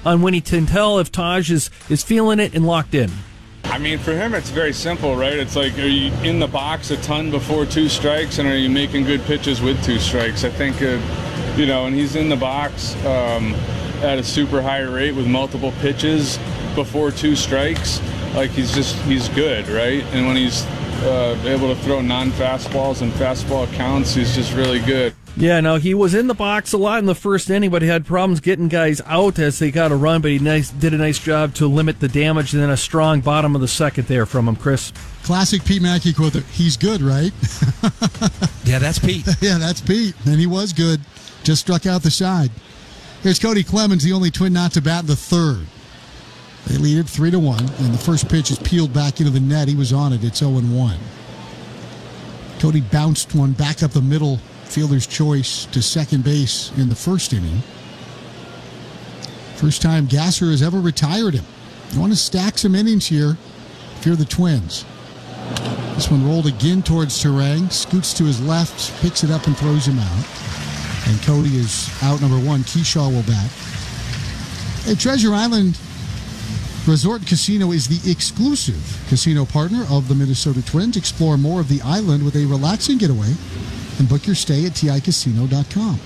on when he can tell if Taj is feeling it and locked in? I mean, for him, it's very simple, right? It's like, are you in the box a ton before 2 strikes, and are you making good pitches with 2 strikes? I think, and he's in the box at a super high rate with multiple pitches before 2 strikes. Like, he's good, right? And when he's able to throw non-fastballs and fastball counts, he's just really good. Yeah, no, he was in the box a lot in the first inning, but he had problems getting guys out as they got a run, but he did a nice job to limit the damage, and then a strong bottom of the second there from him, Chris. Classic Pete Mackey quote there, he's good, right? Yeah, that's Pete. Yeah, that's Pete, and he was good. Just struck out the side. Here's Cody Clemens, the only Twin not to bat in the third. They lead it 3-1, and the first pitch is peeled back into the net. He was on it. It's 0-1. Cody bounced one back up the middle, fielder's choice to second base in the first inning. First time Gasser has ever retired him. You want to stack some innings here if you're the Twins. This one rolled again towards Terang, scoots to his left, picks it up and throws him out. And Cody is out number 1. Keyshaw will bat. Hey, Treasure Island Resort Casino is the exclusive casino partner of the Minnesota Twins. Explore more of the island with a relaxing getaway and book your stay at ticasino.com.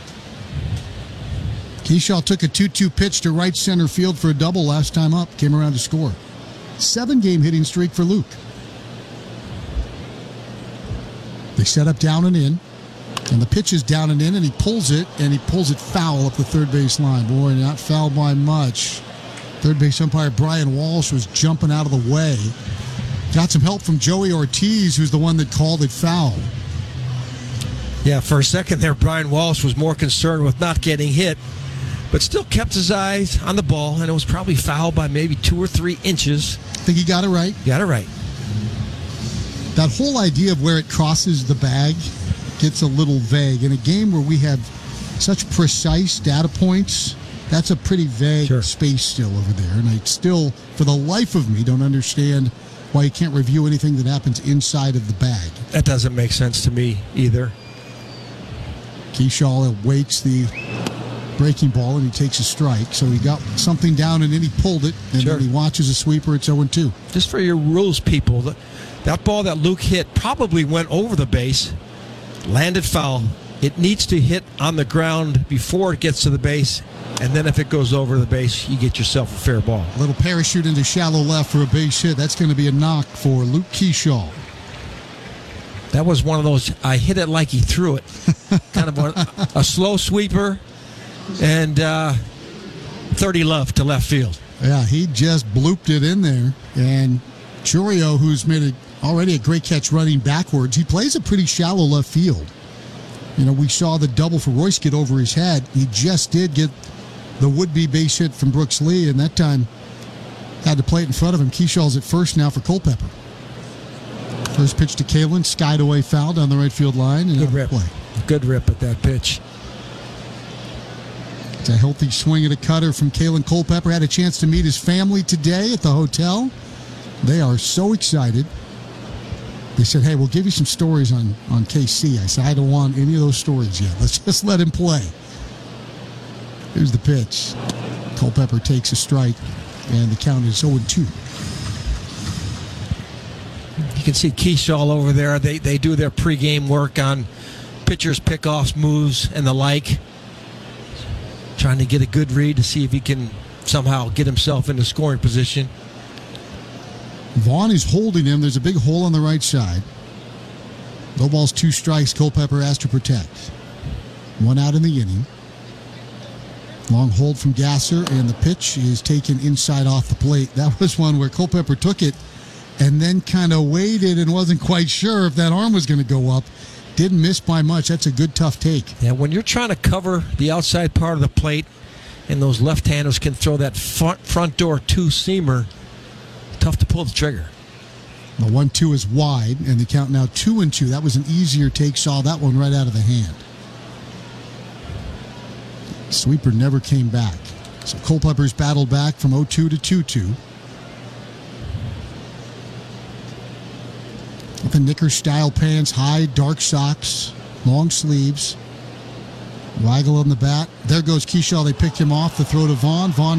Keyshaw took a 2-2 pitch to right center field for a double last time up. Came around to score. 7-game hitting streak for Luke. They set up down and in. And the pitch is down and in, and he pulls it foul up the third base line. Boy, not foul by much. Third base umpire Brian Walsh was jumping out of the way. Got some help from Joey Ortiz, who's the one that called it foul. Yeah, for a second there, Brian Walsh was more concerned with not getting hit, but still kept his eyes on the ball, and it was probably foul by maybe 2 or 3 inches. I think he got it right. Got it right. That whole idea of where it crosses the bag gets a little vague. In a game where we have such precise data points, that's a pretty vague space still over there. And I still, for the life of me, don't understand why you can't review anything that happens inside of the bag. That doesn't make sense to me either. Keyshaw awaits the breaking ball, and he takes a strike. So he got something down, and then he pulled it, and then he watches a sweeper. It's 0-2. Just for your rules people, that ball that Luke hit probably went over the base, landed foul. It needs to hit on the ground before it gets to the base, and then if it goes over the base, you get yourself a fair ball. A little parachute into shallow left for a base hit. That's going to be a knock for Luke Keyshaw. That was one of those, I hit it like he threw it. Kind of a slow sweeper, and 30 love to left field. Yeah, he just blooped it in there. And Chourio, who's made already a great catch running backwards, he plays a pretty shallow left field. You know, we saw the double for Royce get over his head. He just did get the would-be base hit from Brooks Lee, and that time had to play it in front of him. Keyshaw's at first now for Culpepper. First pitch to Kalen, skied away foul down the right field line. And good rip. Play. Good rip at that pitch. It's a healthy swing at a cutter from Kalen Culpepper. Had a chance to meet his family today at the hotel. They are so excited. They said, hey, we'll give you some stories on KC. I said, I don't want any of those stories yet. Let's just let him play. Here's the pitch. Culpepper takes a strike, and the count is 0-2. You can see Keyshaw over there. They do their pregame work on pitchers' pickoffs, moves, and the like. Trying to get a good read to see if he can somehow get himself into scoring position. Vaughn is holding him. There's a big hole on the right side. No balls, 2 strikes. Culpepper has to protect. 1 out in the inning. Long hold from Gasser, and the pitch is taken inside off the plate. That was one where Culpepper took it and then kind of waited and wasn't quite sure if that arm was going to go up. Didn't miss by much. That's a good, tough take. Yeah, when you're trying to cover the outside part of the plate and those left-handers can throw that front door two-seamer, tough to pull the trigger. The 1-2 is wide, and the count now 2-2. That was an easier take. Saw that one right out of the hand. Sweeper never came back. So Culpepper's battled back from 0-2 to 2-2. The knicker-style pants, high, dark socks, long sleeves. Weigel on the bat. There goes Keyshaw. They picked him off. The throw to Vaughn. Vaughn